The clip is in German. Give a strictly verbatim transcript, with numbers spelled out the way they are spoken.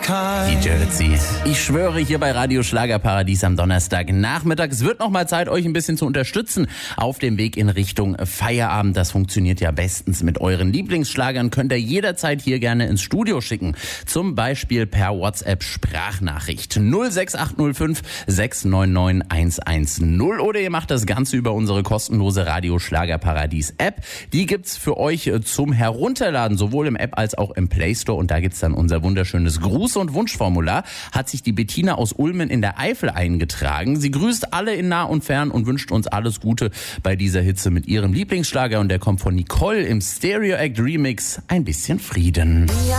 D J Ötzi. Ich schwöre, hier bei Radio Schlagerparadies am Donnerstagnachmittag. Es wird noch mal Zeit, euch ein bisschen zu unterstützen auf dem Weg in Richtung Feierabend. Das funktioniert ja bestens mit euren Lieblingsschlagern. Könnt ihr jederzeit hier gerne ins Studio schicken. Zum Beispiel per WhatsApp-Sprachnachricht null sechs acht null fünf sechs neun neun eins eins null oder ihr macht das Ganze über unsere kostenlose Radio Schlagerparadies App. Die gibt's für euch zum Herunterladen, sowohl im App als auch im Play Store. Und da gibt's dann unser wunderschönes Gruß- und Wunschformular. Hat sich die Bettina aus Ulmen in der Eifel eingetragen. Sie grüßt alle in nah und fern und wünscht uns alles Gute bei dieser Hitze mit ihrem Lieblingsschlager. Und der kommt von Nicole im Stereo Act Remix Ein bisschen Frieden.